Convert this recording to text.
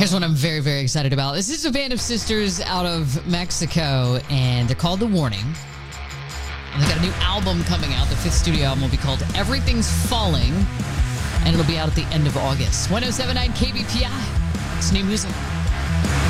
Here's one I'm very, very excited about. This is a band of sisters out of Mexico, and they're called The Warning. And they got a new album coming out. The fifth studio album will be called Everything's Falling, and it'll be out at the end of August. 107.9 KBPI. It's new music.